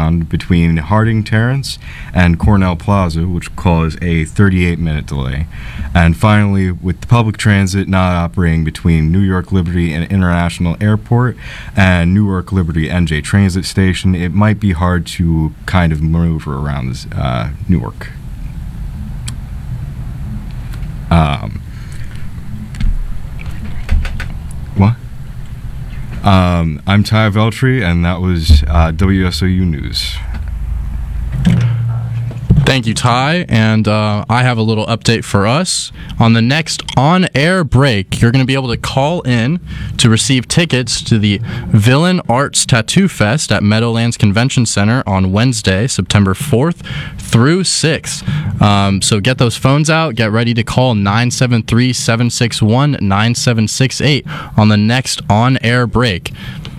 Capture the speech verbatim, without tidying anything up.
southbound between Harding Terrace and Cornell Plaza, which caused a thirty-eight minute delay. And finally, with the public transit not operating between New York Liberty and International Airport and Newark Liberty N J Transit Station, it might be hard to kind of maneuver around this, uh, Newark. Um, what? Um, I'm Ty Veltri, and that was uh, W S O U News. Thank you, Ty. And uh, I have a little update for us. On the next on-air break, you're going to be able to call in to receive tickets to the Villain Arts Tattoo Fest at Meadowlands Convention Center on Wednesday, September fourth through sixth. Um, so get those phones out. Get ready to call nine seven three, seven six one, nine seven six eight on the next on-air break.